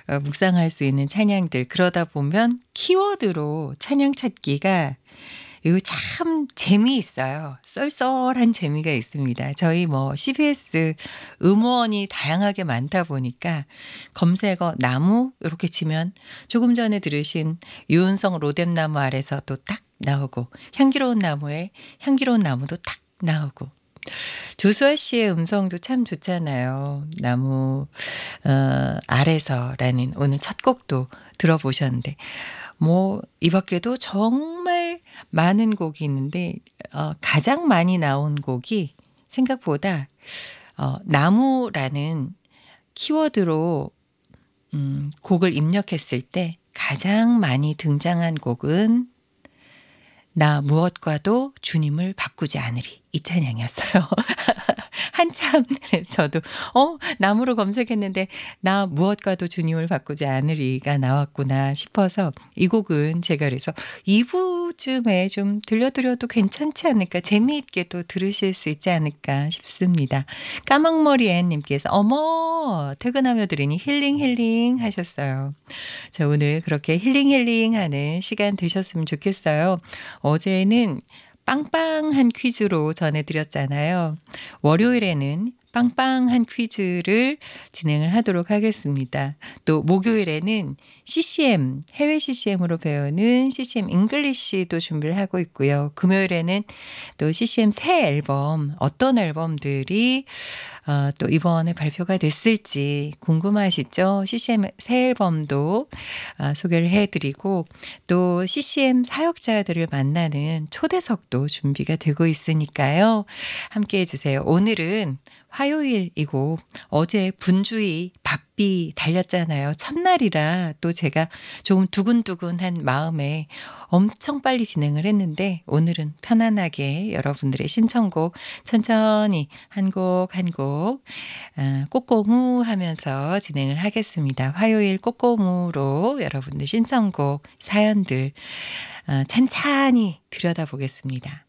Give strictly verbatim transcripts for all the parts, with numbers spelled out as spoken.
어 묵상할 수 있는 찬양들 그러다 보면 키워드로 찬양 찾기가 이거 참 재미있어요. 쏠쏠한 재미가 있습니다. 저희 뭐 씨비에스 음원이 다양하게 많다 보니까 검색어 나무 이렇게 치면 조금 전에 들으신 유은성 로뎀나무 아래서도 딱 나오고 향기로운 나무에 향기로운 나무도 딱 나오고 조수아 씨의 음성도 참 좋잖아요. 나무 어 아래서라는 오늘 첫 곡도 들어보셨는데 뭐 이 밖에도 정말 많은 곡이 있는데 어 가장 많이 나온 곡이 생각보다 어 나무라는 키워드로 음 곡을 입력했을 때 가장 많이 등장한 곡은 나 무엇과도 주님을 바꾸지 않으리 이 찬양이었어요. 한참 저도 어 나무로 검색했는데 나 무엇과도 주님을 바꾸지 않으리가 나왔구나 싶어서 이 곡은 제가 그래서 이 부쯤에 좀 들려드려도 괜찮지 않을까 재미있게 또 들으실 수 있지 않을까 싶습니다. 까망머리 앤님께서 어머 퇴근하며 들으니 힐링 힐링 하셨어요. 자 오늘 그렇게 힐링 힐링하는 시간 되셨으면 좋겠어요. 어제는 빵빵한 퀴즈로 전해드렸잖아요. 월요일에는 빵빵한 퀴즈를 진행을 하도록 하겠습니다. 또 목요일에는 씨씨엠, 해외 씨씨엠으로 배우는 씨씨엠 잉글리시도 준비를 하고 있고요. 금요일에는 또 씨씨엠 새 앨범, 어떤 앨범들이 어, 또 이번에 발표가 됐을지 궁금하시죠? 씨씨엠 새 앨범도 어, 소개를 해드리고 또 씨씨엠 사역자들을 만나는 초대석도 준비가 되고 있으니까요. 함께해 주세요. 오늘은 화요일이고 어제 분주히 바삐 달렸잖아요. 첫날이라 또 제가 조금 두근두근한 마음에 엄청 빨리 진행을 했는데 오늘은 편안하게 여러분들의 신청곡 천천히 한 곡 한 곡 꼬꼬무 하면서 진행을 하겠습니다. 화요일 꼬꼬무로 여러분들 신청곡 사연들 찬찬히 들여다보겠습니다.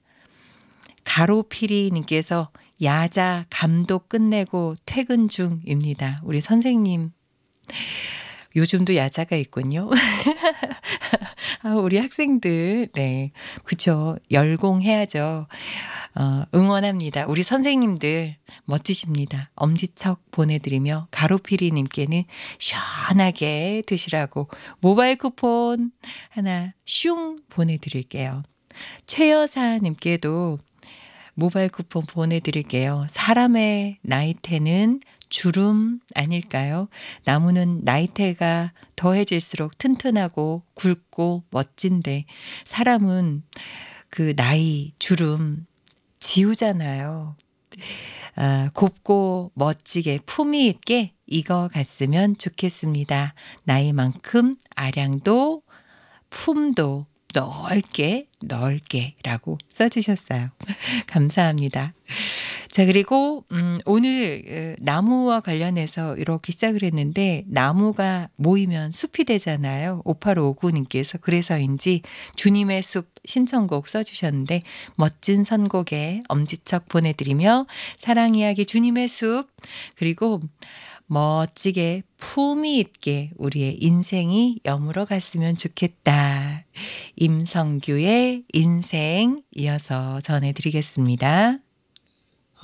가로피리님께서 야자 감독 끝내고 퇴근 중입니다. 우리 선생님 요즘도 야자가 있군요. 아, 우리 학생들 네 그쵸 열공해야죠. 어, 응원합니다. 우리 선생님들 멋지십니다. 엄지척 보내드리며 가로피리님께는 시원하게 드시라고 모바일 쿠폰 하나 슝 보내드릴게요. 최여사님께도 모바일 쿠폰 보내드릴게요. 사람의 나이테는 주름 아닐까요? 나무는 나이테가 더해질수록 튼튼하고 굵고 멋진데 사람은 그 나이, 주름 지우잖아요. 아, 곱고 멋지게 품위 있게 익어갔으면 좋겠습니다. 나이만큼 아량도 품도 넓게 넓게 라고 써주셨어요. 감사합니다. 자 그리고 음, 오늘 나무와 관련해서 이렇게 시작을 했는데 나무가 모이면 숲이 되잖아요. 오팔오구님께서 그래서인지 주님의 숲 신청곡 써주셨는데 멋진 선곡에 엄지척 보내드리며 사랑 이야기 주님의 숲 그리고 멋지게 품위 있게 우리의 인생이 여물어 갔으면 좋겠다. 임성규의 인생 이어서 전해드리겠습니다.